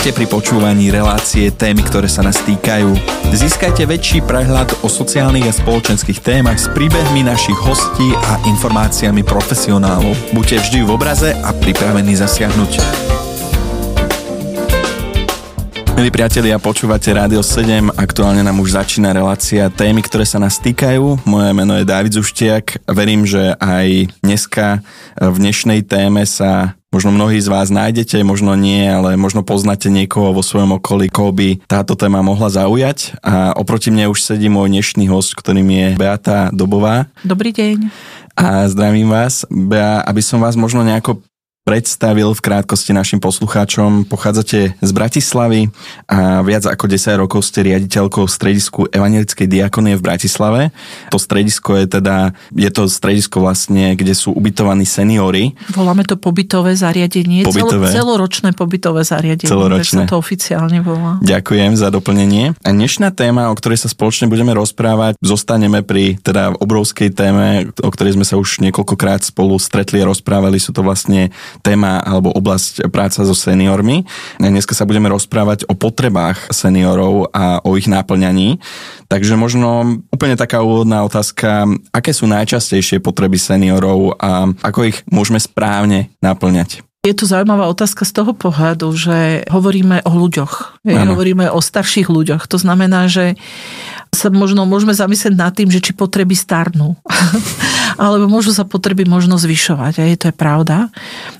Ste pri počúvaní relácie Témy, ktoré sa nás týkajú. Získajte väčší prehľad o sociálnych a spoločenských témach s príbehmi našich hostí a informáciami profesionálov. Buďte vždy v obraze a pripravení zasiahnuť. Milí priatelia, počúvate Rádio 7, aktuálne nám už začína relácia Témy, ktoré sa nás týkajú. Moje meno je Dávid Zuštiak. Verím, že aj dneska v dnešnej téme sa možno mnohí z vás nájdete, možno nie, ale možno poznáte niekoho vo svojom okolí, koho by táto téma mohla zaujať. A oproti mne už sedí môj dnešný host, ktorým je Beata Dobová. Dobrý deň. A zdravím vás. Bea, aby som vás možno nejako predstavil v krátkosti našim poslucháčom. Pochádzate z Bratislavy a viac ako 10 rokov ste riaditeľkou v stredisku Evanjelickej diakonie v Bratislave. To stredisko je to stredisko vlastne, kde sú ubytovaní seniori. Voláme to pobytové zariadenie. Celoročné pobytové zariadenie. Celoročné. Tak sa to oficiálne volá. Ďakujem za doplnenie. A dnešná téma, o ktorej sa spoločne budeme rozprávať, zostaneme pri obrovskej téme, o ktorej sme sa už niekoľkokrát spolu stretli a rozprávali. Sú to vlastne téma alebo oblasť práca so seniormi. Dneska sa budeme rozprávať o potrebách seniorov a o ich náplňaní. Takže možno úplne taká úvodná otázka, aké sú najčastejšie potreby seniorov a ako ich môžeme správne náplňať? Je to zaujímavá otázka z toho pohľadu, že hovoríme o ľuďoch. Hovoríme o starších ľuďoch. To znamená, že sa možno môžeme zamyslieť nad tým, že či potreby starnú. Alebo môžu sa potreby možno zvyšovať. To je pravda.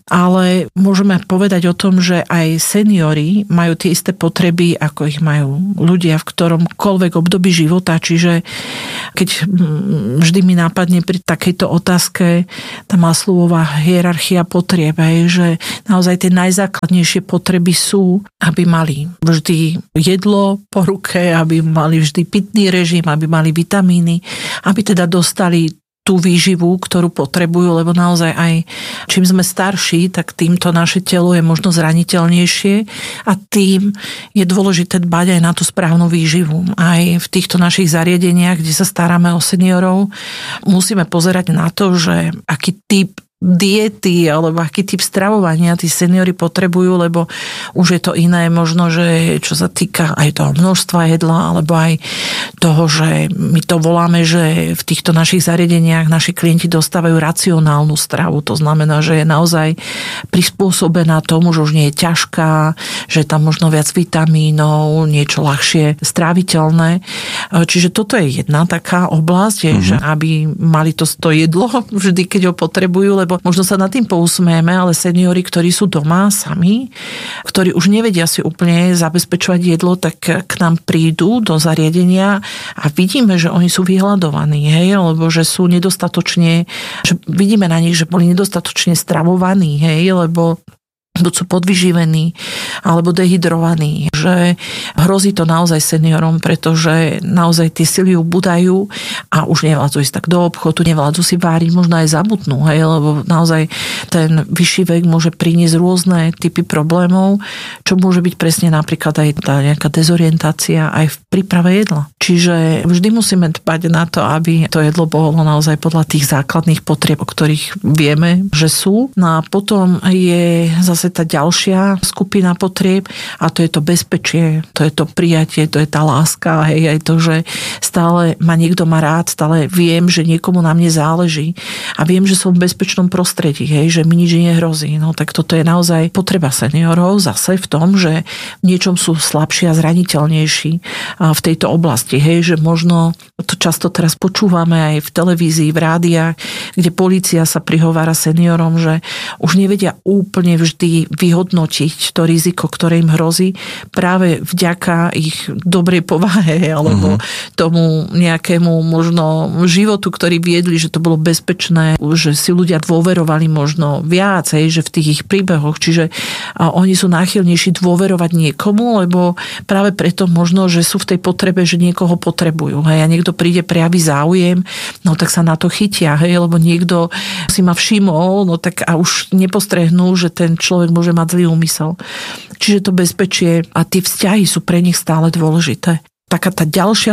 Ale môžeme povedať o tom, že aj seniori majú tie isté potreby, ako ich majú ľudia v ktoromkoľvek období života. Čiže keď vždy mi nápadne pri takejto otázke tá Maslowová hierarchia potrieb, že naozaj tie najzákladnejšie potreby sú, aby mali vždy jedlo po ruke, aby mali vždy pitný režim, aby mali vitamíny, aby teda dostali tú výživu, ktorú potrebujú, lebo naozaj aj čím sme starší, tak týmto naše telo je možno zraniteľnejšie a tým je dôležité dbať aj na tú správnu výživu. Aj v týchto našich zariadeniach, kde sa staráme o seniorov, musíme pozerať na to, že aký typ diety alebo aký typ stravovania tí seniori potrebujú, lebo už je to iné možno, že čo sa týka aj toho množstva jedla, alebo aj toho, že my to voláme, že v týchto našich zariadeniach naši klienti dostávajú racionálnu stravu. To znamená, že je naozaj prispôsobená tomu, že už nie je ťažká, že je tam možno viac vitamínov, niečo ľahšie stráviteľné. Čiže toto je jedna taká oblasť, že aby mali to jedlo vždy, keď ho potrebujú, lebo možno sa nad tým pousmieme, ale seniori, ktorí sú doma sami, ktorí už nevedia si úplne zabezpečovať jedlo, tak k nám prídu do zariadenia a vidíme, že oni sú vyhľadovaní, lebo že sú nedostatočne, že vidíme na nich, že boli nedostatočne stravovaní, lebo buď sú podvyživení, alebo dehydrovaní. Že hrozí to naozaj seniorom, pretože naozaj tie sily ubúdajú a už nevládzu ísť tak do obchodu, nevládzu si váriť, možno aj zabudnú, lebo naozaj ten vyšší vek môže priniesť rôzne typy problémov, čo môže byť presne napríklad aj tá nejaká dezorientácia aj v príprave jedla. Čiže vždy musíme dbať na to, aby to jedlo bolo naozaj podľa tých základných potrieb, o ktorých vieme, že sú. No a potom je zase tá ďalšia skupina potrieb a to je to bezpečie, to je to prijatie, to je tá láska, aj to, že stále ma niekto má rád, stále viem, že niekomu na mne záleží a viem, že som v bezpečnom prostredí, že mi nič nehrozí. No tak toto je naozaj potreba seniorov zase v tom, že v niečom sú slabší a zraniteľnejší v tejto oblasti, že možno to často teraz počúvame aj v televízii, v rádiách, kde polícia sa prihovára seniorom, že už nevedia úplne vždy vyhodnotiť to riziko, ktoré im hrozí práve vďaka ich dobrej povahe alebo tomu nejakému možno životu, ktorý viedli, že to bolo bezpečné, že si ľudia dôverovali možno viac, že v tých ich príbehoch, čiže oni sú náchylnejší dôverovať niekomu, lebo práve preto možno, že sú v tej potrebe, že niekoho potrebujú. A niekto príde, prejaví záujem, no tak sa na to chytia, lebo niekto si ma všimol, no tak a už nepostrehnú, že ten človek môže mať zlý úmysel. Čiže to bezpečie a tie vzťahy sú pre nich stále dôležité. Taká tá ďalšia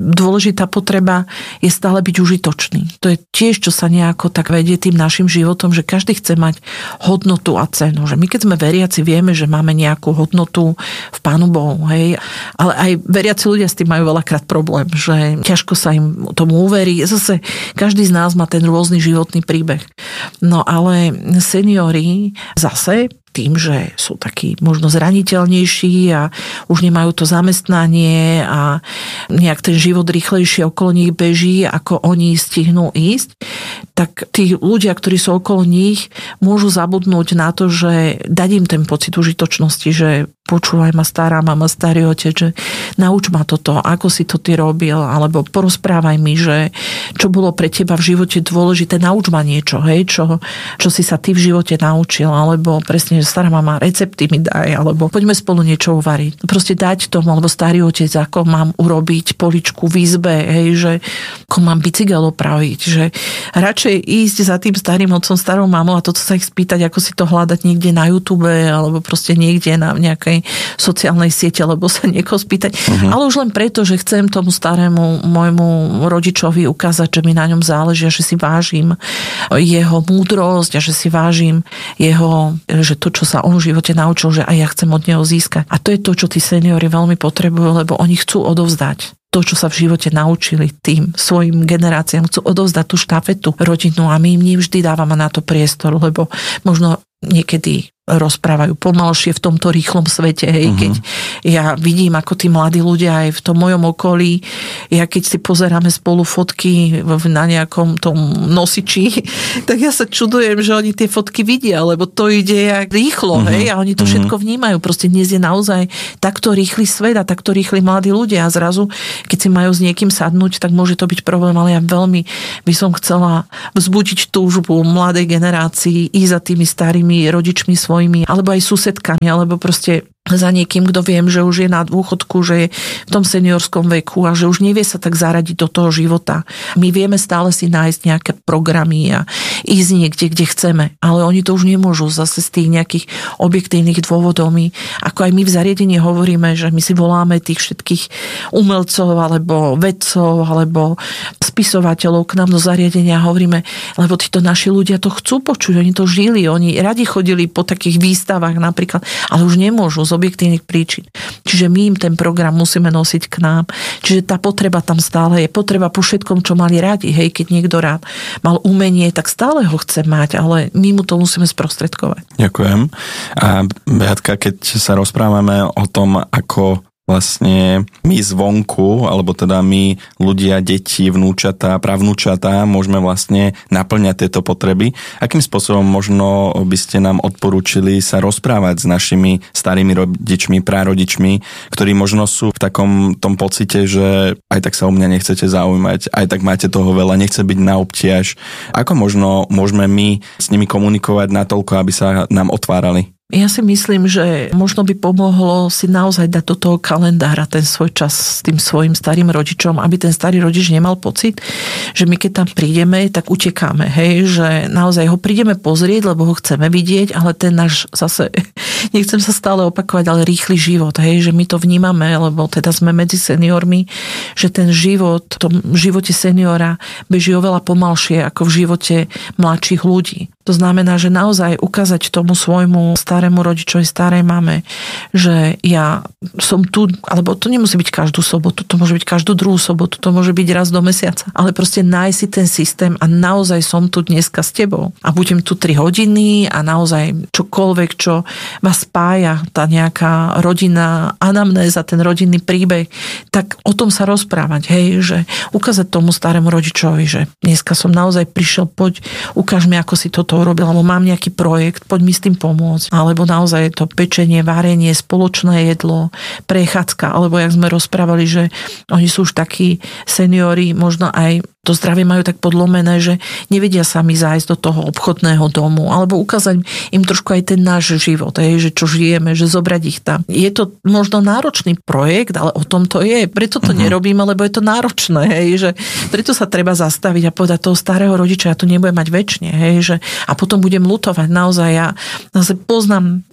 dôležitá potreba je stále byť užitočný. To je tiež, čo sa nejako tak vedie tým našim životom, že každý chce mať hodnotu a cenu. Že my keď sme veriaci, vieme, že máme nejakú hodnotu v Pánu Bohu. Hej? Ale aj veriaci ľudia s tým majú veľakrát problém, že ťažko sa im tomu uverí. Zase každý z nás má ten rôzny životný príbeh. No ale seniori zase tým, že sú takí možno zraniteľnejší a už nemajú to zamestnanie a nejak ten život rýchlejšie okolo nich beží, ako oni stihnú ísť, tak tí ľudia, ktorí sú okolo nich, môžu zabudnúť na to, že dať im ten pocit užitočnosti, že počúvaj ma stará mama, starý otec, že nauč ma toto, ako si to ty robil, alebo porozprávaj mi, že čo bolo pre teba v živote dôležité, nauč ma niečo, hej, čo si sa ty v živote naučil, alebo presne, že stará mama, recepty mi daj, alebo poďme spolu niečo uvariť. Proste dať tomu, alebo starý otec, ako mám urobiť poličku v izbe, hej, že ako mám bicykel opraviť, že radšej ísť za tým starým otcom, starou mamou a toto sa ich spýtať, ako si to hľadať niekde na YouTube, alebo proste niekde na nejakej sociálnej siete, alebo sa niekoho spýtať. Ale už len preto, že chcem tomu starému môjmu rodičovi ukázať, že mi na ňom záleží a že si vážim jeho múdrosť a že si vážim jeho, že to, čo sa on v živote naučil, že aj ja chcem od neho získať. A to je to, čo tí seniori veľmi potrebujú, lebo oni chcú odovzdať to, čo sa v živote naučili tým svojim generáciám, chcú odovzdať tú štafetu rodinu a my im nevždy dávame na to priestor, lebo možno niekedy rozprávajú pomalšie v tomto rýchlom svete, hej, keď ja vidím, ako tí mladí ľudia aj v tom mojom okolí, ja keď si pozeráme spolu fotky na nejakom tom nosiči, tak ja sa čudujem, že oni tie fotky vidia, lebo to ide jak rýchlo, hej, a oni to všetko vnímajú. Proste dnes je naozaj takto rýchly svet a takto rýchli mladí ľudia a zrazu, keď si majú s niekým sadnúť, tak môže to byť problém, ale ja veľmi by som chcela vzbudiť túžbu mladej generácii ísť za tými starými rodičmi svojimi, alebo aj susedkami, alebo proste za niekým, kto viem, že už je na dôchodku, že je v tom seniorskom veku a že už nevie sa tak zaradiť do toho života. My vieme stále si nájsť nejaké programy a ísť niekde, kde chceme, ale oni to už nemôžu zase z tých nejakých objektívnych dôvodov. My, ako aj my v zariadení hovoríme, že my si voláme tých všetkých umelcov alebo vedcov alebo spisovateľov k nám do zariadenia a hovoríme, lebo títo naši ľudia to chcú počuť, oni to žili, oni radi chodili po takých výstavách napríklad, ale už nemôžu z objektívnych príčin. Čiže my im ten program musíme nosiť k nám. Čiže tá potreba tam stále je. Potreba po všetkom, čo mali radi. Hej, keď niekto rád mal umenie, tak stále ho chce mať, ale my mu to musíme sprostredkovať. Ďakujem. A Beatka, keď sa rozprávame o tom, ako vlastne my zvonku, alebo teda my ľudia, deti, vnúčatá, pravnúčatá, môžeme vlastne naplňať tieto potreby. Akým spôsobom možno by ste nám odporúčili sa rozprávať s našimi starými rodičmi, prarodičmi, ktorí možno sú v takom tom pocite, že aj tak sa o mňa nechcete zaujímať, aj tak máte toho veľa, nechce byť na obtiaž. Ako možno môžeme my s nimi komunikovať natoľko, aby sa nám otvárali? Ja si myslím, že možno by pomohlo si naozaj dať do toho kalendára ten svoj čas s tým svojim starým rodičom, aby ten starý rodič nemal pocit, že my keď tam prídeme, tak utekáme, hej, že naozaj ho prídeme pozrieť, lebo ho chceme vidieť, ale ten náš zase, nechcem sa stále opakovať, ale rýchly život, hej, že my to vnímame, lebo teda sme medzi seniormi, že ten život, v tom živote seniora beží oveľa pomalšie ako v živote mladších ľudí. To znamená, že naozaj ukázať tomu svojmu starému rodičovi, starej mame, že ja som tu, alebo to nemusí byť každú sobotu, to môže byť každú druhú sobotu, to môže byť raz do mesiaca, ale proste nájsť si ten systém a naozaj som tu dneska s tebou a budem tu 3 hodiny a naozaj čokoľvek, čo vás spája, tá nejaká rodinná anamnéza, ten rodinný príbeh, tak o tom sa rozprávať, hej, že ukázať tomu starému rodičovi, že dneska som naozaj prišiel, poď, ukáž mi, ako si toto urobil, alebo mám nejaký projekt, poď mi s tým pomôcť. Alebo naozaj to pečenie, varenie, spoločné jedlo, prechádzka, alebo jak sme rozprávali, že oni sú už takí seniori, možno aj to zdravie majú tak podlomené, že nevedia sami zájsť do toho obchodného domu, alebo ukázať im trošku aj ten náš život, že čo žijeme, že zobrať ich tam. Je to možno náročný projekt, ale o tom to je. Preto to nerobíme, lebo je to náročné, že preto sa treba zastaviť a povedať toho starého rodiča, ja tu nebudem mať večne, že a potom budem lutovať. Naozaj ja zase poznám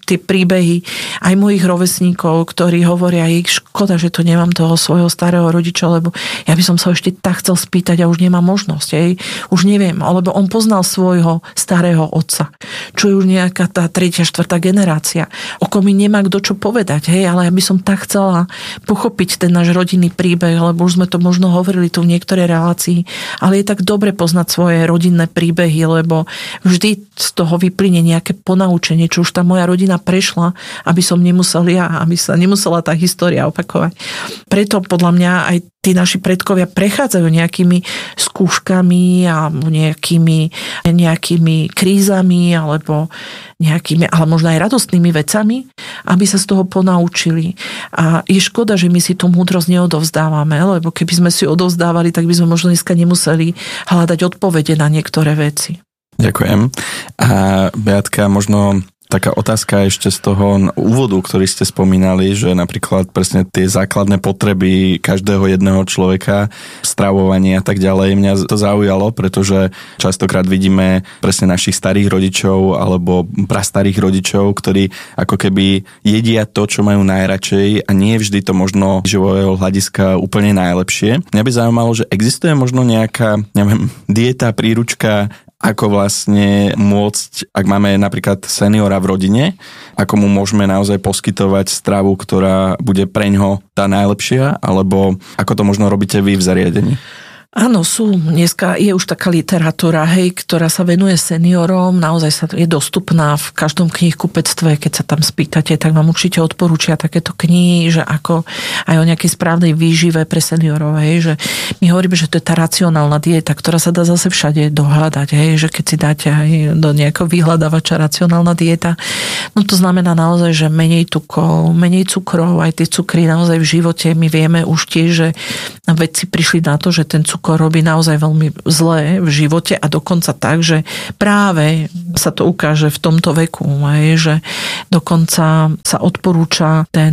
tie príbehy aj mojich rovesníkov, ktorí hovoria, škoda, že to nemám toho svojho starého rodiča, lebo ja by som sa ešte tak chcel spýtať a už nemám možnosť. Už neviem, alebo on poznal svojho starého otca, čo je už nejaká tá 3., 4. generácia, o kom mi nemá kto čo povedať, ale ja by som tak chcela pochopiť ten náš rodinný príbeh, lebo už sme to možno hovorili tu v niektorej relácii, ale je tak dobre poznať svoje rodinné príbehy, lebo vždy z toho vyplynie nejaké ponaučenie, čo už tá moja rodina prešla, aby som nemusel aby sa nemusela tá história opakovať. Preto podľa mňa aj tí naši predkovia prechádzajú nejakými skúškami a nejakými krízami alebo ale možno aj radostnými vecami, aby sa z toho ponaučili. A je škoda, že my si tú múdrosť neodovzdávame, lebo keby sme si odovzdávali, tak by sme možno dneska nemuseli hľadať odpovede na niektoré veci. Ďakujem. A Beatka, možno taká otázka ešte z toho úvodu, ktorý ste spomínali, že napríklad presne tie základné potreby každého jedného človeka, stravovanie a tak ďalej, mňa to zaujalo, pretože častokrát vidíme presne našich starých rodičov alebo prastarých rodičov, ktorí ako keby jedia to, čo majú najradšej a nie vždy to možno živového hľadiska úplne najlepšie. Mňa by zaujímalo, že existuje možno nejaká, dieta, príručka, ako vlastne môcť, ak máme napríklad seniora v rodine, ako mu môžeme naozaj poskytovať stravu, ktorá bude preňho tá najlepšia, alebo ako to možno robíte vy v zariadení? Áno, dneska je už taká literatúra, ktorá sa venuje seniorom, naozaj je dostupná v každom knihkupectve, keď sa tam spýtate, tak vám určite odporúčia takéto knihy, že ako aj o nejakej správnej výžive pre seniorov, že my hovoríme, že to je tá racionálna dieta, ktorá sa dá zase všade dohľadať, že keď si dáte aj do nejakého vyhľadávača racionálna dieta, no to znamená naozaj, že menej tukov, menej cukrov, aj tie cukry naozaj v živote, my vieme už tiež, že vedci prišli na to, že ten cukor robí naozaj veľmi zlé v živote a dokonca tak, že práve sa to ukáže v tomto veku, že dokonca sa odporúča ten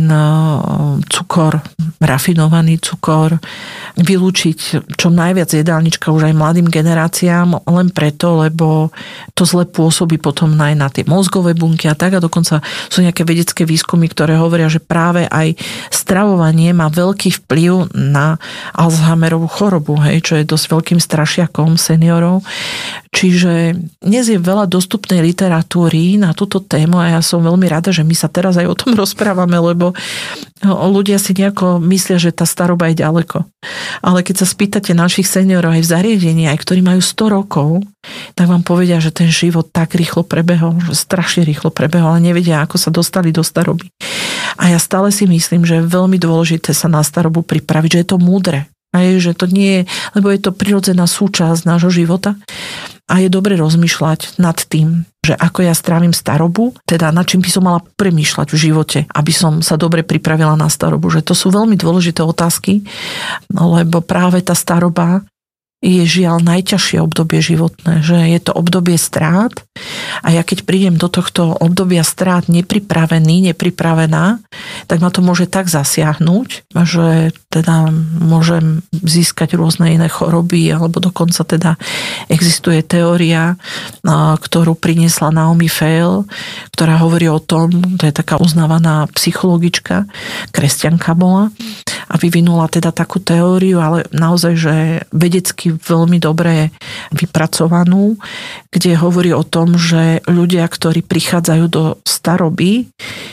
cukor, rafinovaný cukor, vylúčiť čo najviac jedálnička už aj mladým generáciám, len preto, lebo to zle pôsobí potom aj na tie mozgové bunky a tak, a dokonca sú nejaké vedecké výskumy, ktoré hovoria, že práve aj stravovanie má veľký vplyv na Alzheimerovú chorobu, čo je dosť veľkým strašiakom seniorov. Čiže dnes je veľa dostupnej literatúry na túto tému a ja som veľmi rada, že my sa teraz aj o tom rozprávame, lebo ľudia si nejako myslia, že tá staroba je ďaleko. Ale keď sa spýtate našich seniorov aj v zariadení, aj ktorí majú 100 rokov, tak vám povedia, že ten život tak rýchlo prebehol, že strašne rýchlo prebehol, ale nevedia, ako sa dostali do staroby. A ja stále si myslím, že je veľmi dôležité sa na starobu pripraviť, že je to múdre. Že to nie je, lebo je to prirodzená súčasť nášho života a je dobre rozmýšľať nad tým, že ako ja strávim starobu, teda nad čím by som mala premýšľať v živote, aby som sa dobre pripravila na starobu. Že to sú veľmi dôležité otázky, lebo práve tá staroba je žiaľ najťažšie obdobie životné, že je to obdobie strát a ja keď prídem do tohto obdobia strát nepripravená, tak ma to môže tak zasiahnuť, že teda môžem získať rôzne iné choroby, alebo dokonca teda existuje teória, ktorú priniesla Naomi Feil, ktorá hovorí o tom, to je taká uznávaná psychologička, kresťanka bola a vyvinula teda takú teóriu, ale naozaj, že vedecky veľmi dobre vypracovanú, kde hovorí o tom, že ľudia, ktorí prichádzajú do staroby,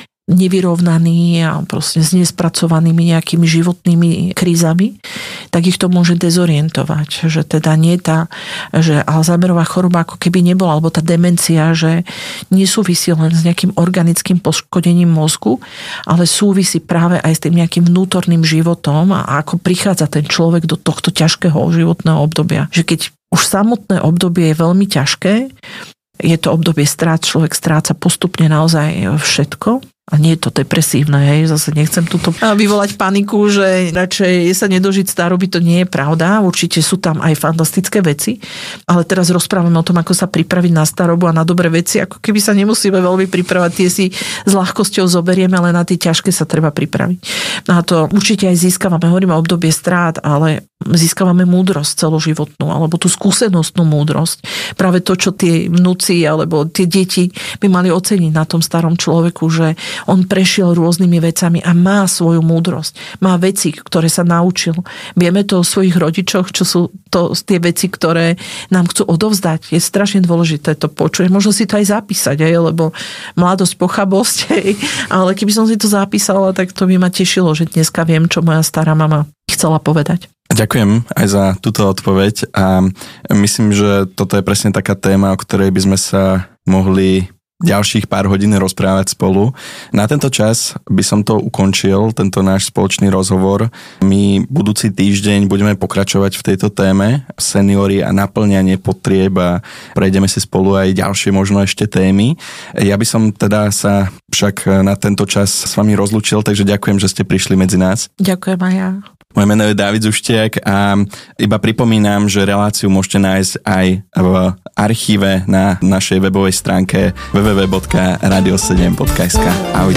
nevyrovnaní a proste s nespracovanými nejakými životnými krízami, tak ich to môže dezorientovať. Že teda nie že Alzheimerová choroba ako keby nebola, alebo tá demencia, že nesúvisí len s nejakým organickým poškodením mozgu, ale súvisí práve aj s tým nejakým vnútorným životom a ako prichádza ten človek do tohto ťažkého životného obdobia. Že keď už samotné obdobie je veľmi ťažké, je to obdobie strát, človek stráca postupne naozaj všetko. A nie je to depresívne, zase nechcem tuto vyvolať paniku, že radšej sa nedožiť staroby, to nie je pravda, určite sú tam aj fantastické veci, ale teraz rozprávame o tom, ako sa pripraviť na starobu a na dobré veci, ako keby sa nemusíme veľmi pripravať, tie si s ľahkosťou zoberieme, ale na tie ťažké sa treba pripraviť. A to určite aj získavame, hovoríme o obdobie strát, ale získavame múdrosť celoživotnú, alebo tú skúsenostnú múdrosť. Práve to, čo tie vnúci alebo tie deti by mali oceniť na tom starom človeku, že on prešiel rôznymi vecami a má svoju múdrosť. Má veci, ktoré sa naučil. Vieme to o svojich rodičoch, čo sú to tie veci, ktoré nám chcú odovzdať. Je strašne dôležité to počuť. Možno si to aj zapísať, lebo mladosť, pochabosť, ale keby som si to zapísala, tak to by ma tešilo, že dneska viem, čo moja stará mama chcela povedať. Ďakujem aj za túto odpoveď a myslím, že toto je presne taká téma, o ktorej by sme sa mohli ďalších pár hodín rozprávať spolu. Na tento čas by som to ukončil, tento náš spoločný rozhovor. My budúci týždeň budeme pokračovať v tejto téme seniory a naplňanie potrieb a prejdeme si spolu aj ďalšie možno ešte témy. Ja by som teda sa však na tento čas s vami rozlúčil, takže ďakujem, že ste prišli medzi nás. Ďakujem aj ja. Moje meno je Dávid Zuštiak a iba pripomínam, že reláciu môžete nájsť aj v archíve na našej webovej stránke www.radio7.sk. Ahojte.